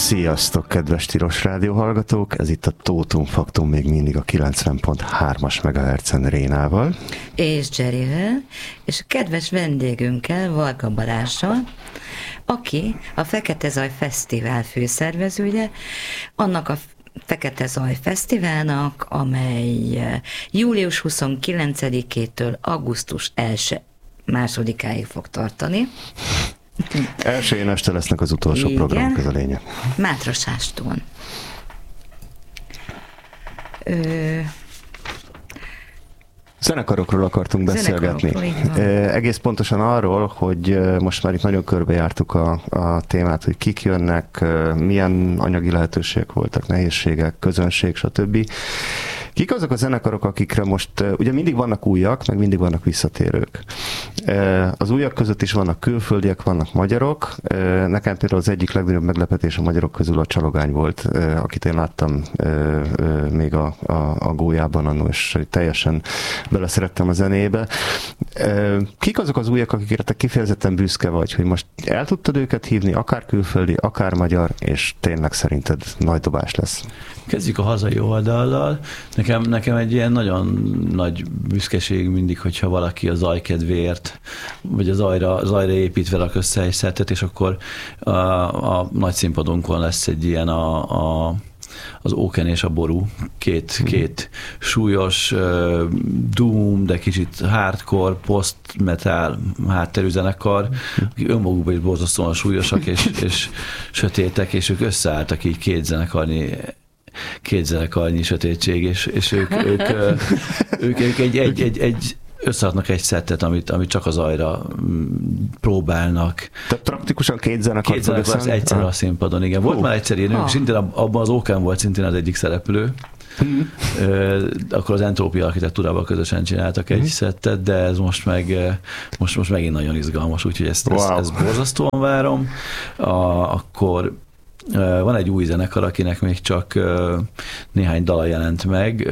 Sziasztok, kedves Tilos Rádió hallgatók! Ez itt a Tótum Faktum még mindig a 90.3-as MHz-en Rénával. És Jerryvel, és a kedves vendégünkkel, Varga Balázssal, aki a Fekete Zaj Fesztivál főszervezője, annak a Fekete Zaj Fesztiválnak, amely július 29-től augusztus 1-2-ig fog tartani. Elsőjén este lesznek az utolsó programok, ez a lényeg. Mátrasástón. Zenekarokról akartunk beszélgetni. Egész pontosan arról, hogy most már itt nagyon körbejártuk a témát, hogy kik jönnek, milyen anyagi lehetőségek voltak, nehézségek, közönség, stb. Kik azok a zenekarok, akikre most, ugye mindig vannak újak, meg mindig vannak visszatérők. Az újak között is vannak külföldiek, vannak magyarok. Nekem például az egyik legnagyobb meglepetés a magyarok közül a Csalogány volt, akit én láttam még a gólyában annól, és teljesen beleszerettem a zenébe. Kik azok az újak, akikre te kifejezetten büszke vagy, hogy most el tudtad őket hívni, akár külföldi, akár magyar, és tényleg szerinted nagy dobás lesz? Kezdjük a hazai oldallal. Nekem egy ilyen nagyon nagy büszkeség mindig, hogyha valaki a zaj kedvéért, vagy a zajra építve rak össze egy szettet, és akkor a nagy színpadunkon lesz egy ilyen az Óken és a Ború, két súlyos doom, de kicsit hardcore, post-metal hátterű zenekar, akik önmagukban is borzasztóan súlyosak és sötétek, és ők összeálltak így két zenekarnyi sötétség, és ők egy összeadnak egy szettet, amit csak az zajra próbálnak. Tehát praktikusan két zenekar az egyszerre a színpadon, igen. Volt már egyszer ilyen, szintén abban az Ókán volt szintén az egyik szereplő, akkor az Entrópia Architektúrával közösen csináltak egy szettet, de ez most megint nagyon izgalmas, úgyhogy ezt borzasztóan várom. Akkor van egy új zenekar, akinek még csak néhány dala jelent meg,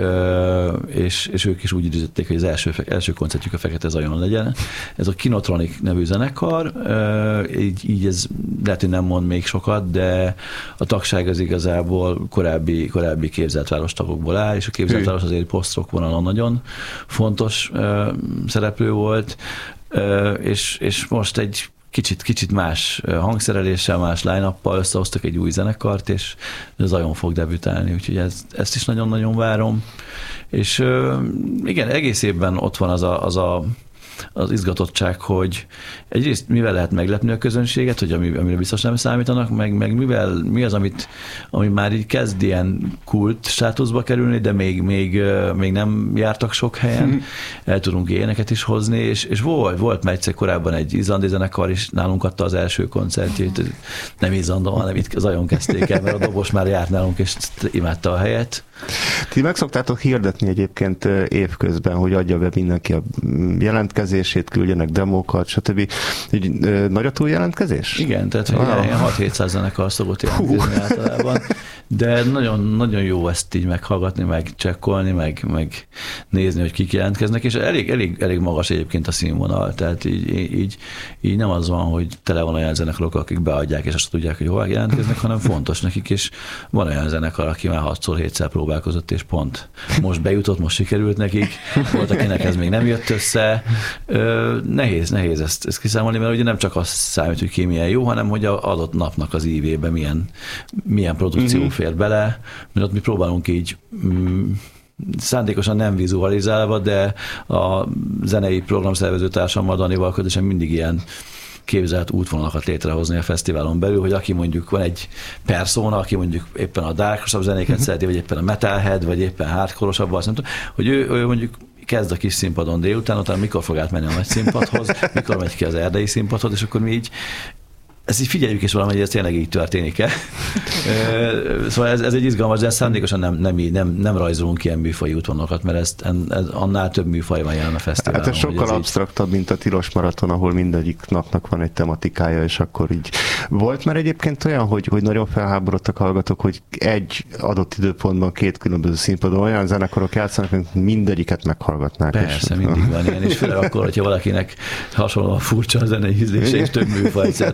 és ők is úgy időzítették, hogy az első koncertjük a Fekete Zajon legyen. Ez a Kinotronic nevű zenekar, így ez lehet, hogy nem mond még sokat, de a tagság az igazából korábbi Képzelt Város tagokból áll, és a Képzelt Város azért post-rock vonalon nagyon fontos szereplő volt, és most egy kicsit más hangszereléssel, más line-uppal összehoztak egy új zenekart, és Zajon fog debütálni, úgyhogy ezt is nagyon-nagyon várom. És igen, egész évben ott van az izgatottság, hogy egyrészt mivel lehet meglepni a közönséget, hogy amire biztos nem számítanak, meg mi az, ami már így kezd ilyen kult státuszba kerülni, de még nem jártak sok helyen, el tudunk éneket is hozni, és volt már egyszer korábban egy izlandi zenekar is, nálunk adta az első koncertjét, nem Izlandon, hanem itt Zajon kezdték el, mert a dobos már járt nálunk, és imádta a helyet. Ti meg szoktátok hirdetni egyébként évközben, hogy adja be mindenki a jelentkezését, küldjenek demókat, stb. Így nagy a túljelentkezés? Igen, tehát ilyen 6-700 zenekar szokott jelentkezni általában, de nagyon, nagyon jó ezt így meghallgatni, meg csekkolni, meg nézni, hogy kik jelentkeznek, és elég magas egyébként a színvonal, tehát így nem az van, hogy tele van olyan zenekarok, akik beadják, és azt tudják, hogy hova jelentkeznek, hanem fontos nekik, és van olyan zenekar, aki már 6-7-szer próbálkozott, és pont most bejutott, most sikerült nekik, volt, akinek ez még nem jött össze. Nehéz ezt kiszámolni, mert ugye nem csak az számít, hogy ki milyen jó, hanem hogy az adott napnak az ívébe milyen produkció fér bele, mert ott mi próbálunk így szándékosan nem vizualizálva, de a zenei programszervező társammal, Danival közösen mindig ilyen képzelt útvonalakat létrehozni a fesztiválon belül, hogy aki mondjuk van egy persona, aki mondjuk éppen a darkosabb zenéket szereti, vagy éppen a metalhead, vagy éppen hardcore-osabb, azt nem tudom, hogy ő mondjuk kezd a kis színpadon délután, utána mikor fog átmenni a nagy színpadhoz, mikor megy ki az erdei színpadhoz, és akkor mi így ezt így figyeljük, és valami, hogy ez tényleg így történik-e. Szóval ez egy izgalmas, de szándékosan nem rajzolunk ilyen műfaji útvonalakat, mert ez annál több műfaj van jelen a fesztiválon. Hát ez sokkal absztraktabb, mint a Tilos Maraton, ahol mindegyik napnak van egy tematikája, és akkor így. Volt már egyébként olyan, hogy nagyon felháborodtak hallgatók, hogy egy adott időpontban két különböző színpadon olyan zenekarok játszanak, hogy mindegyiket meghallgatnák. Persze, mindig van ilyen, és főleg akkor, hogyha valakinek hasonlóan furcsa a zenei ízlése, és több műfajt szeret, akkor ez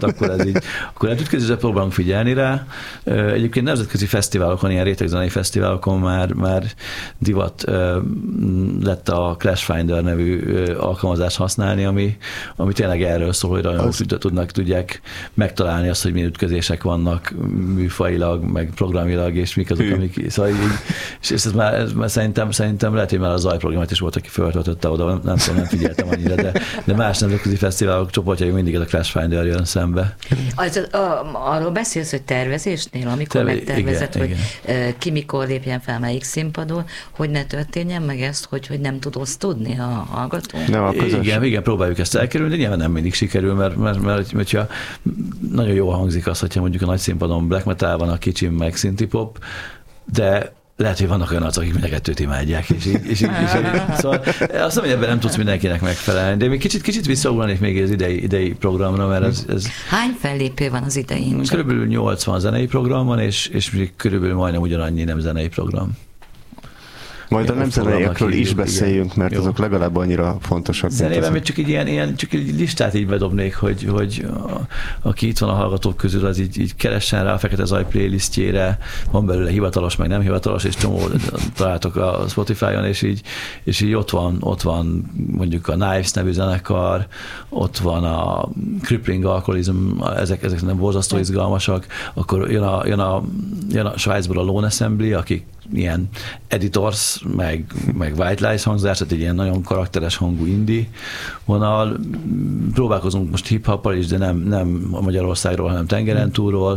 akkor így, akkor együttkezésre próbálunk figyelni rá. Egyébként nemzetközi fesztiválokon, ilyen rétegzenei fesztiválokon már divat lett a Clash Finder nevű alkalmazást használni, ami tényleg erről szól, hogy rajongók tudják megtalálni azt, hogy milyen ütközések vannak műfajilag, meg programilag, és mik azok, amik... Szóval így, és ez már szerintem lehet, hogy már a zajprogramot is volt, aki föltöltötte oda, nem figyeltem annyira, de más nemzetközi fesztiválok csoportjai mindig ez a Clash Finder jön szembe. Arról beszélsz, hogy tervezésnél, amikor megtervezed, hogy ki mikor lépjen fel melyik színpadon, hogy ne történjen meg ezt, hogy nem tud osztodni a hallgató? Igen, próbáljuk ezt elkerülni, de nyilván nem mindig sikerül, mert hogyha nagyon jól hangzik az, hogyha mondjuk a nagy színpadon black metal van, a kicsim meg synthpop, de lehet, hogy vannak olyan arcok, akik mind a kettőt imádják, és így. Szóval azt mondom, hogy ebben nem tudsz mindenkinek megfelelni, de még kicsit visszaugranék még az idei programra, mert ez... Hány fellépő van az idején? Körülbelül 80 zenei program van, és körülbelül majdnem ugyanannyi nem zenei program. Majd a nem zeneiekről is beszéljünk, mert azok legalább annyira fontosak. Zenében még csak egy listát így bedobnék, hogy aki itt van a hallgatók közül, az így keressen rá a Fekete Zaj playlistjére, van belőle hivatalos, meg nem hivatalos, és csomó találtok a Spotify-on, és így ott van mondjuk a Knives nevű zenekar, ott van a Crippling Alcoholism, ezek nem borzasztó izgalmasak, akkor jön a Svájcból a Lone Assembly, akik ilyen Editors, meg White Lies hangzás, tehát egy ilyen nagyon karakteres hangú indie vonal. Próbálkozunk most hip-hoppal is, de nem Magyarországról, hanem tengeren túlról.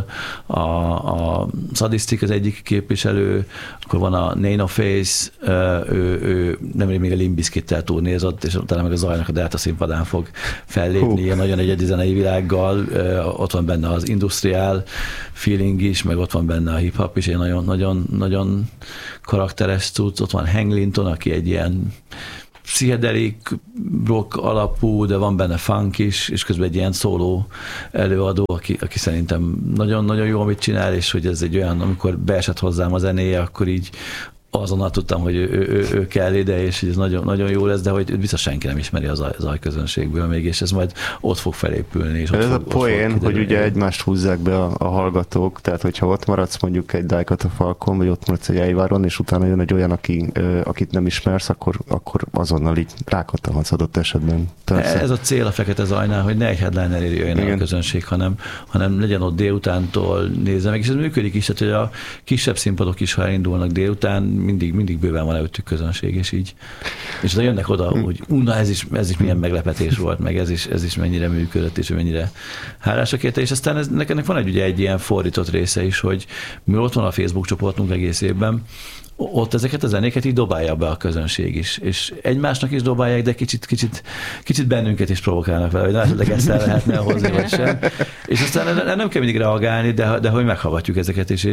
A Sadistic az egyik képviselő, akkor van a Nano Face, ő nemrég még a Limp Bizkittel turnézott, és talán meg a Zajnak a Delta színpadán fog fellépni, ilyen nagyon egyedi zenei világgal. Ott van benne az industrial feeling is, meg ott van benne a hip-hop is, egy nagyon karakteres cucc. Ott van Hank Linton, aki egy ilyen psychedelic rock alapú, de van benne funk is, és közben egy ilyen szóló előadó, aki szerintem nagyon-nagyon jó, amit csinál, és hogy ez egy olyan, amikor beesett hozzám a zenéje, akkor így azonnal tudtam, hogy ő kell ide, és ez nagyon, nagyon jó lesz, de hogy biztos senki nem ismeri az zajközönségből még, és ez majd ott fog felépülni. És ez a poén, hogy ugye egymást húzzák be a hallgatók, tehát hogyha ott maradsz mondjuk egy Dájkat a Falkon, vagy ott maradsz egy Eiváron, és utána jön egy olyan, akit nem ismersz, akkor azonnal így rákattanhatsz adott esetben. Persze. Ez a cél a Fekete Zajnál, hogy ne egy headlinerért jöjjön el a közönség, hanem legyen ott délutántól nézze meg, és ez működik is, tehát hogy a kisebb színpadok is, ha elindulnak délután, mindig bőven van előttük közönség, és így. És ha jönnek oda, hogy ez is milyen meglepetés volt, meg ez is mennyire működött, és mennyire hálásak érte, és aztán ennek van egy ilyen fordított része is, hogy mi ott van a Facebook csoportunk egész évben, ott ezeket a zenéket így dobálja be a közönség is, és egymásnak is dobálják, de kicsit bennünket is provokálnak vele, hogy esetleg ezt el lehetne hozni, vagy sem. És aztán nem kell mindig reagálni, de hogy meghallgatjuk ezeket is,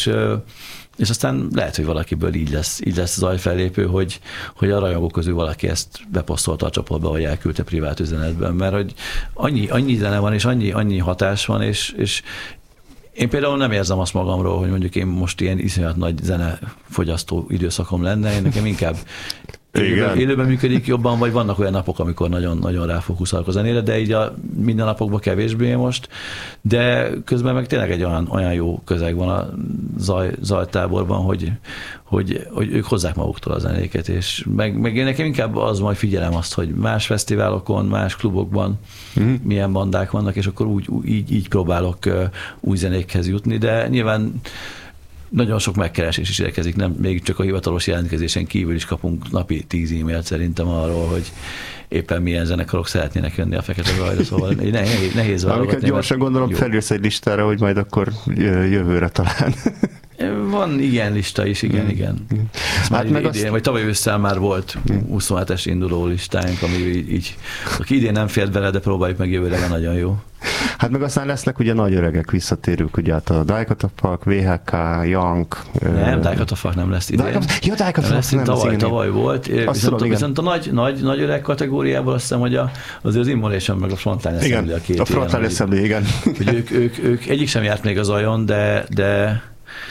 és aztán lehet, hogy valakiből így lesz zajfellépő, hogy a rajongók közül valaki ezt beposztolta a csoportba, vagy elküldte privát üzenetben, mert hogy annyi zene van, és annyi hatás van, és én például nem érzem azt magamról, hogy mondjuk én most ilyen iszonyat nagy zenefogyasztó időszakom lenne, én nekem inkább élőben működik jobban, vagy vannak olyan napok, amikor nagyon rá fókuszálok a zenére, de így a minden napokban kevésbé most, de közben meg tényleg egy olyan jó közeg van a zajtáborban, hogy ők hozzák maguktól a zenéket, és meg én nekem inkább az majd figyelem azt, hogy más fesztiválokon, más klubokban milyen bandák vannak, és akkor így próbálok új zenékhez jutni, de nyilván nagyon sok megkeresés is érkezik, nem, még csak a hivatalos jelentkezésen kívül is kapunk napi 10 e-mailt szerintem arról, hogy éppen milyen zenekarok szeretnének jönni a Fekete Zajra, szóval nehéz válogatni. Amiket gyorsan gondolom felülsz egy listára, hogy majd akkor jövőre talán. Van ilyen lista is, igen. Hát meg idén, vagy tavaly ősszel már volt 27-es induló listáink, ami így, aki idén nem fért bele, de próbáljuk meg jövőre, nagyon jó. Hát meg aztán lesznek ugye nagy öregek visszatérők, ugye hát a Die Catafalque, VHK, Young. Nem, Die Catafalque nem lesz idén. Die Catafalque tavaly volt, viszont a nagy öreg kategóriából azt hiszem, hogy azért az Immolation meg a Frontline Assembly a két. A Frontline Assembly, igen. Hogy ők egyik sem járt még az ajon, de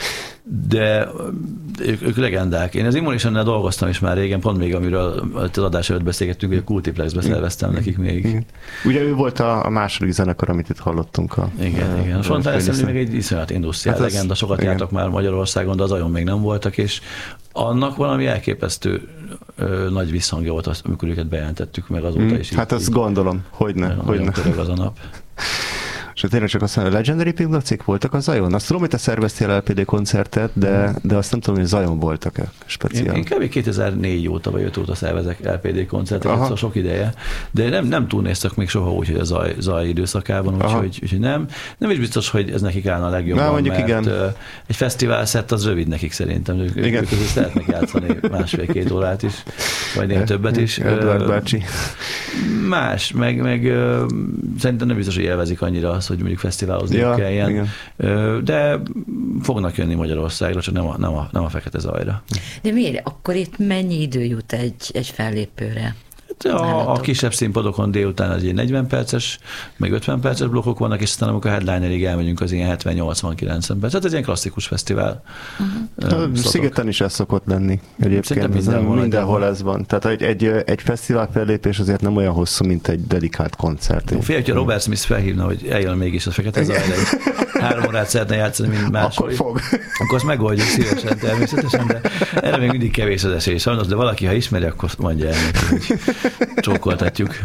de ők legendák. Én az Immolationnál dolgoztam is már régen, pont még amiről az adás előtt beszélgettünk, hogy a Cultiplexbe szerveztem nekik még. Igen. Ugye ő volt a második zenekar, amit itt hallottunk. Igen. A Frontline Assembly még egy iszonyat industriál legenda, sokat jártak már Magyarországon, de az Ajon még nem voltak, és annak valami elképesztő nagy visszhangja volt, amikor őket bejelentettük meg azóta is. Hát azt gondolom, hogyne. Nagyon pörög az a nap. És tényleg csak azt mondom, a Legendary Piglacék voltak a Zajon? Azt tudom, hogy te szerveztél LPD koncertet, de azt nem tudom, hogy Zajon voltak-e speciál. Én kb. 2004 óta vagy 5 óta szervezek LPD koncerteket, szóval sok ideje, de nem túlnéztek még soha úgy, hogy a zaj időszakában, úgyhogy nem is biztos, hogy ez nekik állna a legjobban, mert igen. Egy fesztivál szett az rövid nekik szerintem, ők közül szeretnek játszani 1,5-2 órát is, vagy néha többet is. Eduard bácsi. Más, meg szerintem nem biztos, hogy élvezik annyira azt, hogy mondjuk fesztiválozni kelljen. De fognak jönni Magyarországra, csak nem a Fekete Zajra. De miért? Akkor itt mennyi idő jut egy fellépőre? A kisebb színpadokon délután az ilyen 40 perces, meg 50 perces blokkok vannak, és aztán amikor a headlinerig elmegyünk, az ilyen 70-80-90 perc. Hát ez ilyen klasszikus fesztivál. Szigeten is ez szokott lenni egyébként. Mindenhol ez van. Tehát egy fesztivál fellépés azért nem olyan hosszú, mint egy dedikált koncert. Félj, hogyha Robert Smith felhívna, hogy eljön mégis a Fekete Zajra, 3 órát szeretne játszani, mint máshol. Akkor azt megoldjuk szívesen természetesen, de erre még mindig kevés az esély. Sajnos, de valaki, ha ismeri, akkor mondja el neki, hogy csókoltatjuk.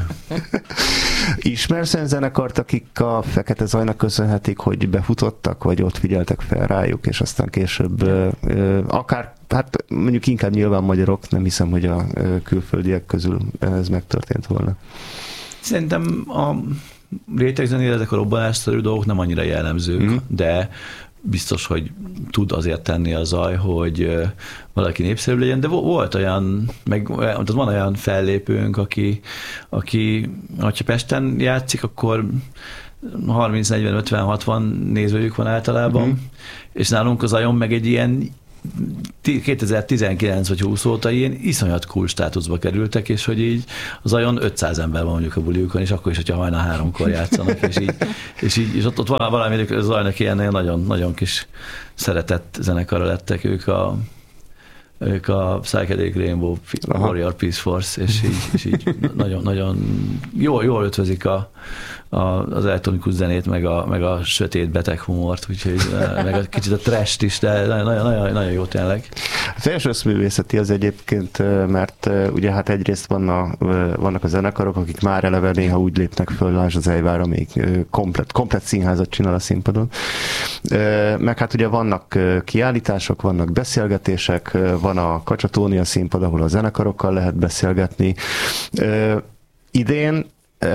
Ismersz olyan zenekart, akik a Fekete Zajnak köszönhetik, hogy befutottak, vagy ott figyeltek fel rájuk, és aztán később akár, hát mondjuk inkább nyilván magyarok, nem hiszem, hogy a külföldiek közül ez megtörtént volna. Szerintem a rétegzenére ezek a robbanásszerű dolgok nem annyira jellemzők, de biztos, hogy tud azért tenni a zaj, hogy valaki népszerű legyen, de volt olyan, van olyan fellépőnk, aki ha Pesten játszik, akkor 30-40-50-60 nézőjük van általában, és nálunk az Zajon meg egy ilyen 2019 vagy 20 óta ilyen iszonyat cool státuszba kerültek, és hogy így az Zajon 500 ember van mondjuk a buliukon, és akkor is, hogyha hajnal 3-kor játszanak, és ott valami az Zajnak ilyen nagyon, nagyon kis szeretett zenekarra lettek ők a Psychedelic Rainbow Warrior Peace Force, és így nagyon, nagyon jól ötvözik az elektronikus zenét, meg a sötét beteg humort, úgyhogy meg a kicsit a trash-t is, de nagyon jó tényleg. A teljes összművészeti az egyébként, mert ugye hát egyrészt vannak a zenekarok, akik már eleve néha úgy lépnek föl, Lásd az Ejvár, amelyik komplett színházat csinál a színpadon. Meg hát ugye vannak kiállítások, vannak beszélgetések, van a Kacsatónia színpad, ahol a zenekarokkal lehet beszélgetni. Idén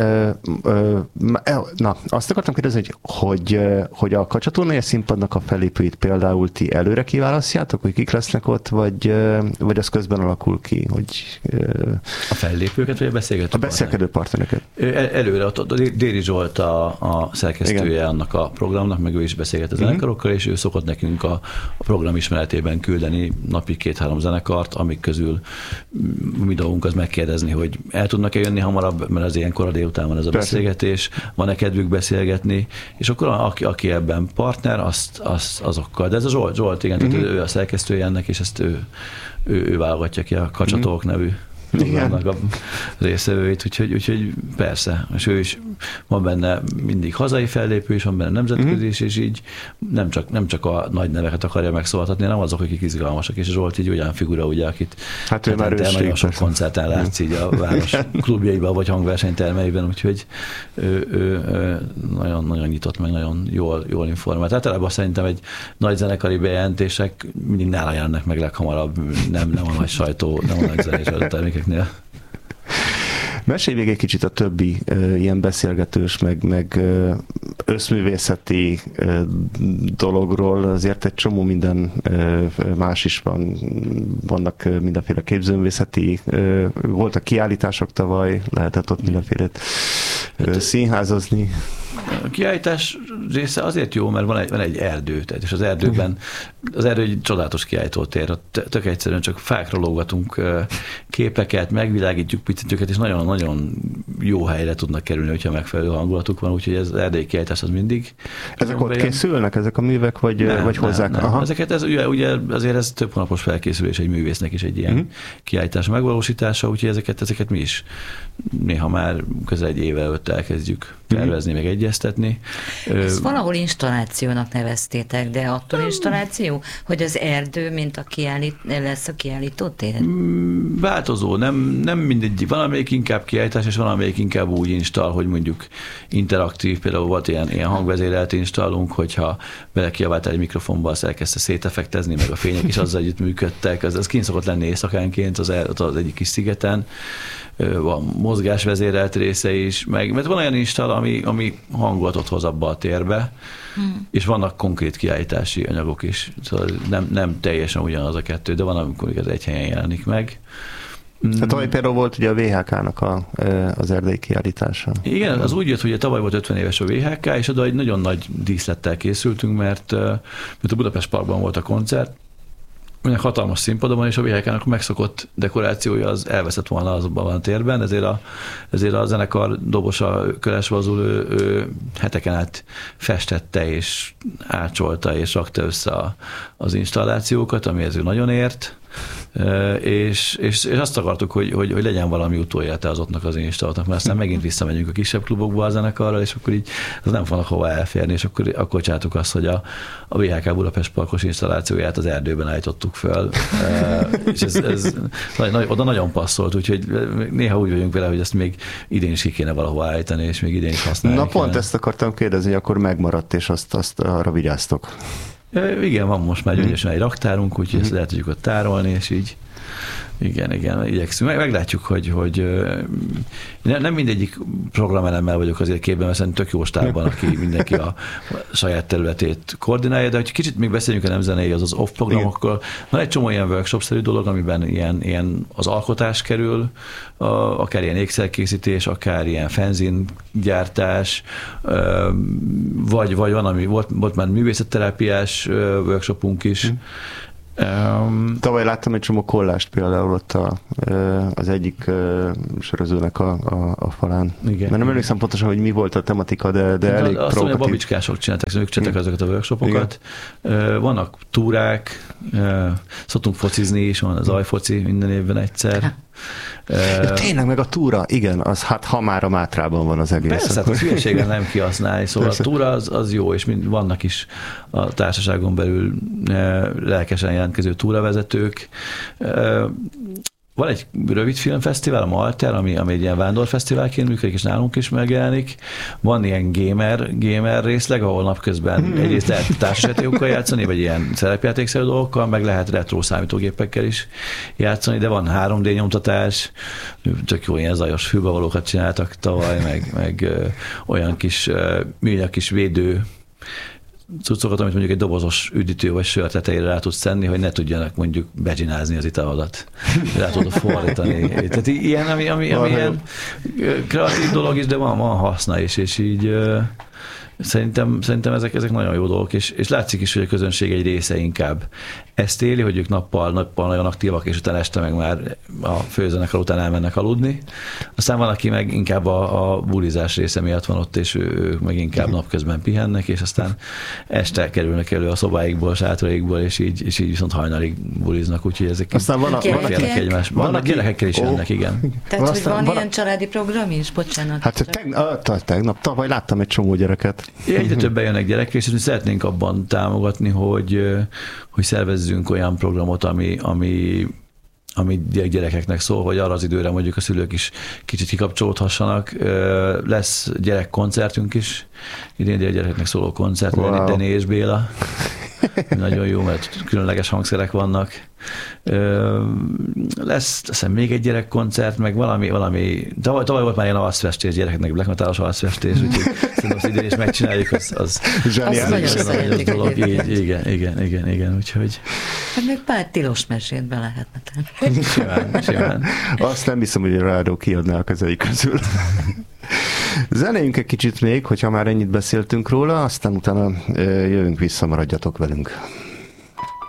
azt akartam kérdezni, hogy a Kacsatornája színpadnak a fellépőit például ti előre kiválasztjátok, hogy kik lesznek ott, vagy az közben alakul ki, hogy... A fellépőket, vagy a beszélgető partnereket? A beszélgető partnereket. Előre, ott Déri Zsolt a szerkesztője Igen. annak a programnak, meg ő is beszélget a zenekarokkal, és ő szokott nekünk a program ismeretében küldeni napi 2-3 zenekart, amik közül mi dolgunk az megkérdezni, hogy el tudnak-e jönni hamarabb, mert az ilyenkor délután van ez a beszélgetés, van-e kedvük beszélgetni, és akkor aki ebben partner, azokkal. De ez a Zsolt, igen, tehát ő a szerkesztője ennek, és ezt ő válogatja ki a Kacsatók nevű programnak a részevőit, úgyhogy persze, és ő is van benne mindig hazai fellépő, és van benne nemzetközi is, és így nem csak a nagy neveket akarja megszólaltatni, hanem azok, akik izgalmasak, és Zsolt így olyan figura, ugye, akit hát ő már nagyon sok koncerten látsz így a város klubjaiban, vagy hangversenytermeiben, úgyhogy ő nagyon nyitott, meg nagyon jól informált. Általában szerintem egy nagy zenekari bejelentések mindig nála jelennek meg leghamarabb, nem a nagy sajtó, nem a nagy zenés termékeknél. Mesélj még egy kicsit a többi ilyen beszélgetős, meg összművészeti dologról, azért egy csomó minden más is van. Vannak mindenféle képzőművészeti, voltak kiállítások tavaly, lehetett ott mindenféle színházozni. A kiállítás része azért jó, mert van egy erdő, és az erdőben, az erdő egy csodálatos kiállítótér, tök egyszerűen csak fákra lógatunk képeket, megvilágítjuk picit őket, és nagyon-nagyon jó helyre tudnak kerülni, hogyha megfelelő hangulatuk van, úgyhogy ez az erdei kiállítás az mindig. Ezek ott készülnek, ezek a művek, vagy hozzák? Nem. Ezeket, ugye azért ez több hónapos felkészülés egy művésznek is egy ilyen kiállítás megvalósítása, úgyhogy ezeket mi is néha már közel egy éve előtt elkezdjük tervezni, meg egyeztetni. Ezt valahol installációnak neveztétek, de attól installáció, hogy az erdő, mint lesz a kiállítótér? Változó, nem mindegy. Valamelyik inkább kiállítás, és valamelyik inkább úgy install, hogy mondjuk interaktív, például volt ilyen hangvezérelt installunk, hogyha belekiabáltál egy mikrofonba, azt elkezdte széteffektezni, meg a fények is azzal együtt működtek. Ez kint szokott lenni éjszakánként az egyik kis szigeten. Van mozgásvezérelt része is, mert van olyan install, ami hangulatot hoz abba a térbe, és vannak konkrét kiállítási anyagok is. Szóval nem teljesen ugyanaz a kettő, de van, amikor ez egy helyen jelenik meg. Hát tavaly például volt ugye a VHK-nak az erdei kiállítása. Igen, az úgy jött, hogy tavaly volt 50 éves a VHK, és oda egy nagyon nagy díszlettel készültünk, mert a Budapest Parkban volt a koncert, olyan hatalmas színpadon, és a VHK-nak megszokott dekorációja az elveszett volna azokban a térben, ezért a zenekar dobosa Köles Vazul ő heteken át festette és ácsolta és rakta össze az installációkat, ami ezért nagyon ért, és azt akartuk, hogy legyen valami utolélete azoknak az installatnak, mert aztán megint visszamegyünk a kisebb klubokba a zenekarral, és akkor így az nem fognak hova elférni, és akkor csináltuk azt, hogy a VHK Budapest Parkos installációját az erdőben állítottuk föl, és ez oda nagyon passzolt, úgyhogy néha úgy vagyunk vele, hogy ezt még idén is ki kéne valahova állítani, és még idén is használni. Na pont ezt akartam kérdezni, hogy akkor megmaradt, és azt arra vigyáztok. Igen, van most már gyönyörűen egy raktárunk, úgyhogy ezt lehet tudjuk ott tárolni, és így igen, igyekszünk. Meglátjuk, hogy nem mindegyik programelemmel vagyok azért képben, mert szerintem tök jó stábban, aki mindenki a saját területét koordinálja, de hogy kicsit még beszéljünk a nemzenei, az off programokkal. Van egy csomó ilyen workshop-szerű dolog, amiben ilyen az alkotás kerül, akár ilyen ékszerkészítés, akár ilyen fanzine-gyártás, vagy van, ami volt már művészetterápiás workshopunk is. Tavaly láttam egy csomó kollást például ott az egyik sörözőnek a falán. Igen. Mert nem emlékszem pontosan, hogy mi volt a tematika, de elég provokatív. Azt mondja, a babicskások csinálták, szóval ők csináltak ezeket a workshopokat. Igen. Vannak túrák, szoktunk focizni is, van az ajfoci minden évben egyszer. Ja, tényleg, meg a túra, igen, az hát ha már a Mátrában van az egész. Persze, akkor... hülyeségen nem kihasználni, szóval persze. A túra az jó, és vannak is a társaságon belül lelkesen jelentkező túravezetők. Van egy rövid filmfesztivál, a Malter, ami egy ilyen vándorfesztiválként működik, és nálunk is megjelenik. Van ilyen gamer részleg, ahol napközben egyrészt lehet társasjátékokkal játszani, vagy ilyen szerepjátékszerű dolgokkal, meg lehet retro számítógépekkel is játszani, de van 3D nyomtatás, csak jó ilyen zajos fülbevalókat csináltak tavaly, meg olyan kis műanyag kis védő cuccokat, amit mondjuk egy dobozos üdítő vagy sör tetejére rá tudsz tenni, hogy ne tudjanak mondjuk begyinázni az italodat. Rá tudod fordítani. Tehát ilyen, ami ilyen kreatív dolog is, de van haszna is, és így szerintem ezek nagyon jó dolgok, és látszik is, hogy a közönség egy része inkább ezt éli, hogy ők nappal nagyon aktívak, és utána este meg már a főzenekar után elmennek aludni. Aztán van, aki meg inkább a bulizás része miatt van ott, és ők meg inkább napközben pihennek, és aztán este kerülnek elő a szobáikból, sátraikból, és így viszont hajnalig buliznak, úgyhogy ezek félnek egymás. Vannak gyerekekkel is jönnek, igen. Tehát, hogy van ilyen családi program is? Bocsánat. Hát tavaly láttam egy csomó gyereket. Egyre többen jönnek gyerekek, és szeretnénk abban támogatni, hogy szervezzünk olyan programot, ami gyerekeknek szól, hogy arra az időre mondjuk a szülők is kicsit kikapcsolódhassanak. Lesz gyerekkoncertünk is, idén gyerekeknek szóló koncert, wow. Dené és Béla. Nagyon jó, mert különleges hangszerek vannak. Lesz aztán még egy gyerekkoncert, meg valami tavaly volt már ilyen arcfestés gyerekeknek, black metalos arcfestés, úgyhogy szerintem az idén is megcsináljuk, az zseniális dolog. Igen, úgyhogy... Hát még pár tilos mesét be lehetne tenni. Simán. Azt nem hiszem, hogy a rádió kiadná a kezei közül. Zenéljünk egy kicsit még, hogyha már ennyit beszéltünk róla, aztán utána jövünk vissza, maradjatok velünk.